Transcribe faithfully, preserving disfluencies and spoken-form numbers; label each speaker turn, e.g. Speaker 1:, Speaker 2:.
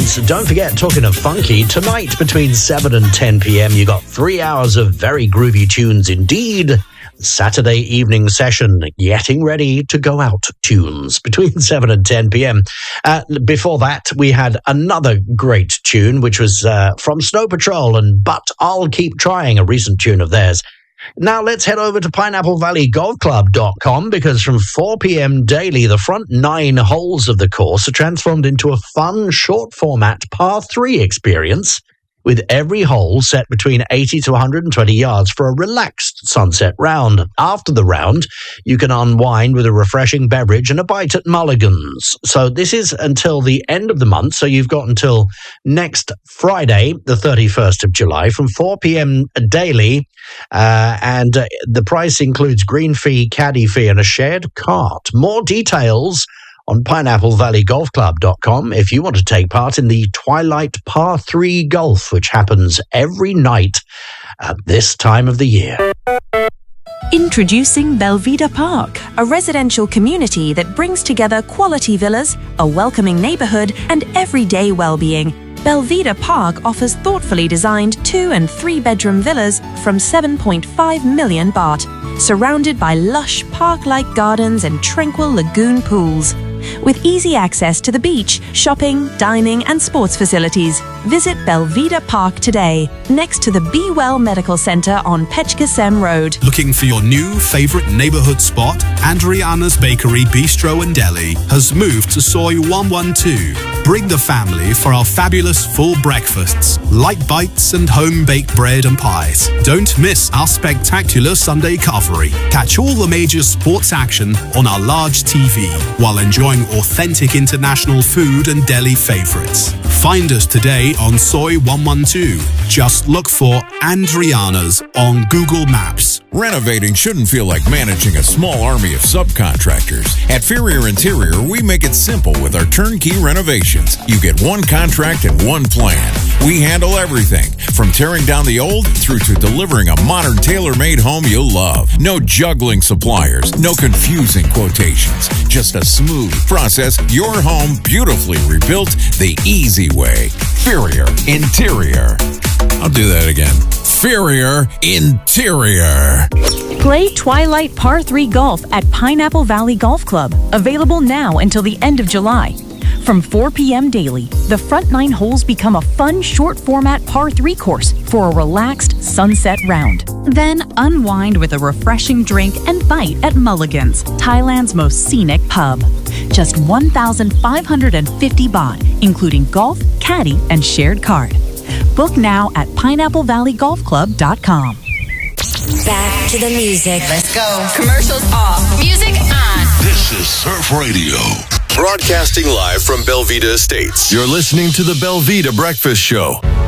Speaker 1: tunes. Don't forget, talking of funky, tonight between seven and ten p.m, you got three hours of very groovy tunes indeed. Saturday evening session, getting ready to go out tunes between seven and ten p.m. Uh, before that, we had another great tune, which was uh, from Snow Patrol and But I'll Keep Trying, a recent tune of theirs. Now let's head over to pineapple valley golf club dot com, because from four p.m. daily, the front nine holes of the course are transformed into a fun, short format par three experience, with every hole set between eighty to one hundred twenty yards for a relaxed sunset round. After the round, you can unwind with a refreshing beverage and a bite at Mulligan's. So this is until the end of the month, so you've got until next Friday, the thirty-first of July, from four p.m. daily, uh, and uh, the price includes green fee, caddy fee, and a shared cart. More details on pineapple valley golf club dot com if you want to take part in the Twilight Par three Golf, which happens every night at this time of the year.
Speaker 2: Introducing Belvedere Park, a residential community that brings together quality villas, a welcoming neighborhood, and everyday well-being. Belvedere Park offers thoughtfully designed two and three bedroom villas from seven point five million baht, surrounded by lush park-like gardens and tranquil lagoon pools. With easy access to the beach, shopping, dining, and sports facilities, visit Belvedere Park today, next to the Be Well Medical Center on Petchkasem Road.
Speaker 3: Looking for your new favorite neighborhood spot? Andriana's Bakery, Bistro and Deli has moved to Soy one one two. Bring the family for our fabulous full breakfasts, light bites and home-baked bread and pies. Don't miss our spectacular Sunday covery. Catch all the major sports action on our large T V while enjoying authentic international food and deli favorites. Find us today on Soy one one two. Just look for Andriana's on Google Maps.
Speaker 4: Renovating shouldn't feel like managing a small army of subcontractors. At Ferrier Interior, we make it simple with our turnkey renovations. You get one contract and one plan. We handle everything, from tearing down the old through to delivering a modern tailor-made home you'll love. No juggling suppliers, no confusing quotations. Just a smooth process, your home beautifully rebuilt the easy way. Ferrier Interior. I'll do that again. Ferrier Interior.
Speaker 2: Play Twilight Par three Golf at Pineapple Valley Golf Club. Available now until the end of July. From four p.m. daily, the front nine holes become a fun, short-format par three course for a relaxed sunset round. Then unwind with a refreshing drink and bite at Mulligan's, Thailand's most scenic pub. Just one thousand five hundred fifty baht, including golf, caddy, and shared cart. Book now at pineapple valley golf club dot com.
Speaker 5: Back to the music.
Speaker 6: Let's go.
Speaker 7: Commercials off. Music on.
Speaker 8: This is Surf Radio.
Speaker 9: Broadcasting live from Belvedere Estates.
Speaker 8: You're listening to the Belvedere Breakfast Show.